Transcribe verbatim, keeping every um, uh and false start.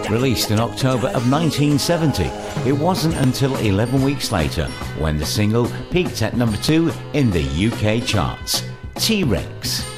Released in October of nineteen seventy, it wasn't until eleven weeks later when the single peaked at number two in the U K charts. T-Rex.